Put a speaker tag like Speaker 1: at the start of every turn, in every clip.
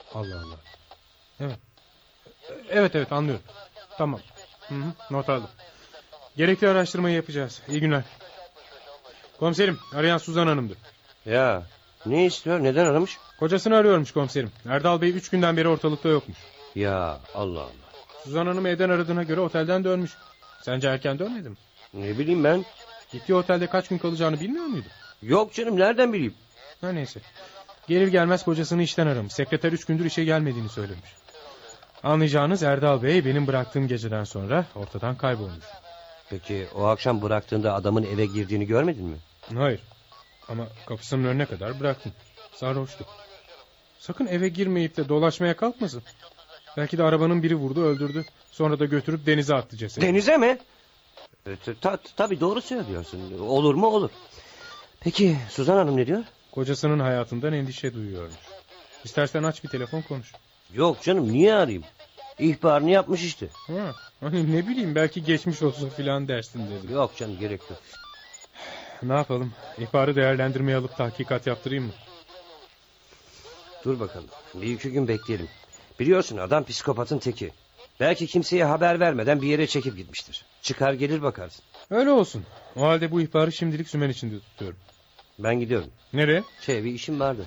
Speaker 1: Allah Allah. Evet. Evet anlıyorum. Tamam. Not aldım. Gerekli araştırmayı yapacağız. İyi günler. Komiserim, arayan Suzan Hanım'dı.
Speaker 2: Ya ne istiyor, neden aramış?
Speaker 1: Kocasını arıyormuş komiserim. Erdal Bey 3 günden beri ortalıkta yokmuş.
Speaker 2: Ya Allah Allah.
Speaker 1: Suzan Hanım evden aradığına göre otelden dönmüş. Sence erken dönmedi mi?
Speaker 2: Ne bileyim ben.
Speaker 1: Gittiği otelde kaç gün kalacağını bilmiyor muydu?
Speaker 2: Yok canım, nereden bileyim?
Speaker 1: Ha neyse. Gelir gelmez kocasını işten aramış. Sekreter 3 gündür işe gelmediğini söylemiş. Anlayacağınız Erdal Bey benim bıraktığım geceden sonra ortadan kaybolmuş.
Speaker 2: Peki o akşam bıraktığında adamın eve girdiğini görmedin mi?
Speaker 1: Hayır. Ama kapısının önüne kadar bıraktım. Sarhoştu. Sakın eve girmeyip de dolaşmaya kalkmasın. Belki de arabanın biri vurdu, öldürdü. Sonra da götürüp denize attı cesedi.
Speaker 2: Denize mi? Tabii doğru söylüyorsun. Olur mu olur. Peki Suzan Hanım ne diyor?
Speaker 1: Kocasının hayatından endişe duyuyormuş. İstersen aç bir telefon konuş.
Speaker 2: Yok canım, niye arayayım? İhbarını yapmış işte.
Speaker 1: Ha, hani ne bileyim, belki geçmiş olsun filan dersin dedim.
Speaker 2: Yok canım, gerek yok.
Speaker 1: Ne yapalım? İhbarı değerlendirmeye alıp tahkikat yaptırayım mı?
Speaker 2: Dur bakalım. Bir iki gün bekleyelim. Biliyorsun adam psikopatın teki. Belki kimseye haber vermeden bir yere çekip gitmiştir. Çıkar gelir bakarsın.
Speaker 1: Öyle olsun. O halde bu ihbarı şimdilik sümen içinde tutuyorum.
Speaker 2: Ben gidiyorum.
Speaker 1: Nereye?
Speaker 2: Bir işim vardı.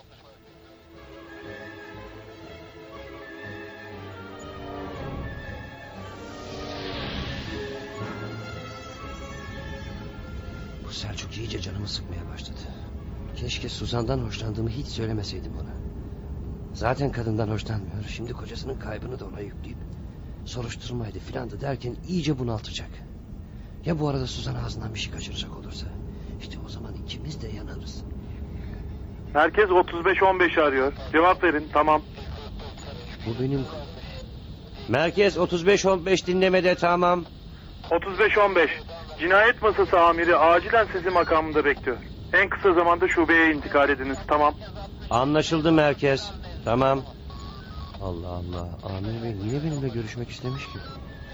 Speaker 2: Bu Selçuk iyice canımı sıkmaya başladı. Keşke Suzan'dan hoşlandığımı hiç söylemeseydim ona. Zaten kadından hoşlanmıyor. Şimdi kocasının kaybını da ona yükleyip soruşturmaydı filandı derken iyice bunaltacak. Ya bu arada Suzan ağzından bir şey kaçıracak olursa? İşte o zaman ikimiz de yanarız.
Speaker 3: Merkez 35-15 arıyor. Cevap verin, tamam.
Speaker 2: Bu benim... Merkez 35-15 dinlemede, tamam.
Speaker 3: 35-15. Cinayet masası amiri acilen sizi makamında bekliyor. En kısa zamanda şubeye intikal ediniz, tamam.
Speaker 2: Anlaşıldı merkez. Tamam. Allah Allah. Amir Bey niye benimle görüşmek istemiş ki?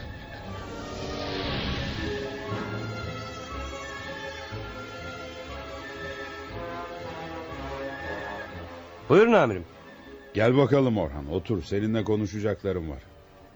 Speaker 2: Buyurun amirim.
Speaker 4: Gel bakalım Orhan, otur, seninle konuşacaklarım var.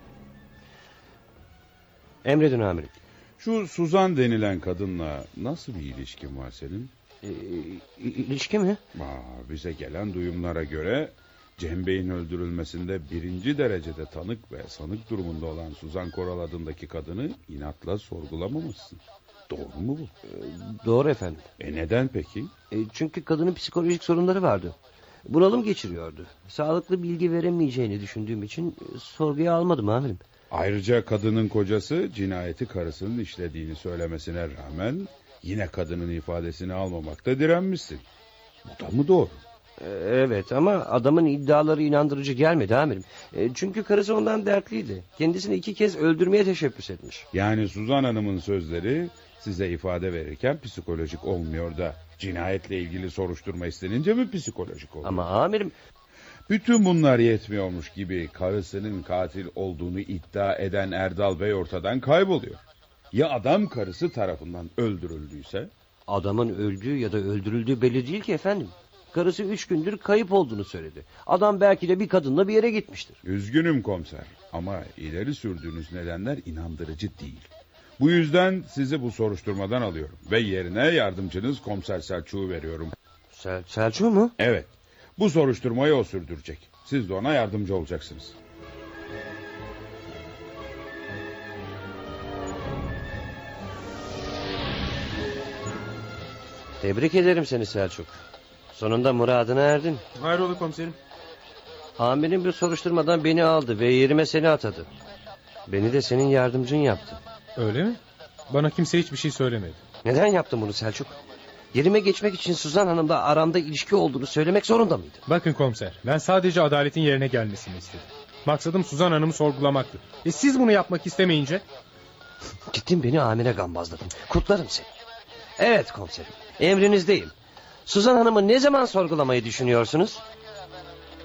Speaker 2: Emredin amirim.
Speaker 4: Şu Suzan denilen kadınla nasıl bir ilişkin var senin?
Speaker 2: İlişki mi?
Speaker 4: Bize gelen duyumlara göre Cem Bey'in öldürülmesinde 1. derecede tanık ve sanık durumunda olan Suzan Koral adındaki kadını inatla sorgulamamışsın. Doğru mu bu?
Speaker 2: Doğru efendim.
Speaker 4: Neden peki?
Speaker 2: Çünkü kadının psikolojik sorunları vardı. Bunalım geçiriyordu. Sağlıklı bilgi veremeyeceğini düşündüğüm için sorguya almadım amirim.
Speaker 4: Ayrıca kadının kocası cinayeti karısının işlediğini söylemesine rağmen yine kadının ifadesini almamakta direnmişsin. Bu da mı doğru?
Speaker 2: Evet ama adamın iddiaları inandırıcı gelmedi amirim. Çünkü karısı ondan dertliydi. Kendisini 2 kez öldürmeye teşebbüs etmiş.
Speaker 4: Yani Suzan Hanım'ın sözleri size ifade verirken psikolojik olmuyor da cinayetle ilgili soruşturma istenince mi psikolojik oluyor?
Speaker 2: Ama amirim...
Speaker 4: Bütün bunlar yetmiyormuş gibi karısının katil olduğunu iddia eden Erdal Bey ortadan kayboluyor. Ya adam karısı tarafından öldürüldüyse?
Speaker 2: Adamın öldüğü ya da öldürüldüğü belli değil ki efendim. Karısı 3 gündür kayıp olduğunu söyledi. Adam belki de bir kadınla bir yere gitmiştir.
Speaker 4: Üzgünüm komiser ama ileri sürdüğünüz nedenler inandırıcı değil. Bu yüzden sizi bu soruşturmadan alıyorum ve yerine yardımcınız komiser Selçuk'u veriyorum.
Speaker 2: Selçuk mu?
Speaker 4: Evet, bu soruşturmayı o sürdürecek. Siz de ona yardımcı olacaksınız.
Speaker 2: Tebrik ederim seni Selçuk. Sonunda muradına erdin.
Speaker 1: Hayrola komiserim?
Speaker 2: Amirim bir soruşturmadan beni aldı ve yerime seni atadı. Beni de senin yardımcın yaptı.
Speaker 1: Öyle mi? Bana kimse hiçbir şey söylemedi.
Speaker 2: Neden yaptın bunu Selçuk? Yerime geçmek için Suzan Hanım'la aramda ilişki olduğunu söylemek zorunda mıydın?
Speaker 1: Bakın komiser, ben sadece adaletin yerine gelmesini istedim. Maksadım Suzan Hanım'ı sorgulamaktı. Siz bunu yapmak istemeyince...
Speaker 2: Gittin beni amire gambazladın. Kutlarım seni. Evet komiserim, emrinizdeyim. Suzan Hanım'ı ne zaman sorgulamayı düşünüyorsunuz?